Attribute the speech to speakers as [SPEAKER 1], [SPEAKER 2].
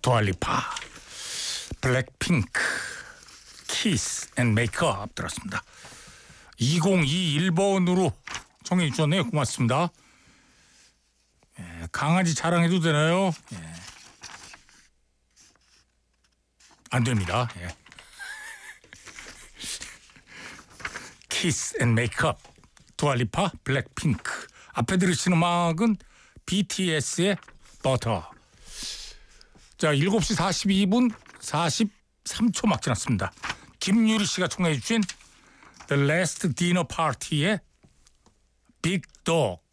[SPEAKER 1] 두알리파, 블랙핑크, 키스 앤 메이크업 들었습니다. 2021번으로 청해 주셨네요. 고맙습니다. 예, 강아지 자랑해도 되나요? 예. 안 됩니다. 예. 키스 앤 메이크업, 두알리파, 블랙핑크. 앞에 들으신 음악은 BTS의 버터. 자, 7시 42분 43초 막 지났습니다. 김유리 씨가 청해 주신 The Last Dinner Party의 Big Dog.